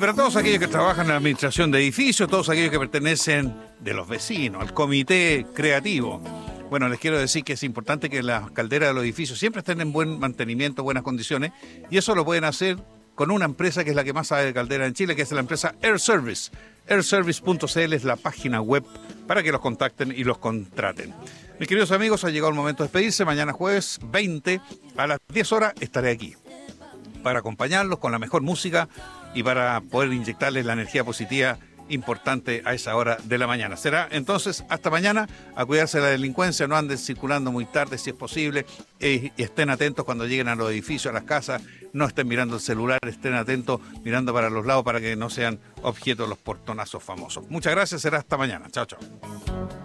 para todos aquellos que trabajan en la administración de edificios, todos aquellos que pertenecen de los vecinos, al comité creativo. Bueno, les quiero decir que es importante que las calderas de los edificios siempre estén en buen mantenimiento, buenas condiciones, y eso lo pueden hacer con una empresa que es la que más sabe de caldera en Chile, que es la empresa Air Service. airservice.cl es la página web para que los contacten y los contraten. Mis queridos amigos, ha llegado el momento de despedirse. Mañana jueves 20 a las 10 horas estaré aquí para acompañarlos con la mejor música y para poder inyectarles la energía positiva importante a esa hora de la mañana. Será entonces hasta mañana, a cuidarse de la delincuencia, no anden circulando muy tarde si es posible, y estén atentos cuando lleguen a los edificios, a las casas, no estén mirando el celular, estén atentos mirando para los lados para que no sean objeto los portonazos famosos. Muchas gracias, será hasta mañana. Chao, chao.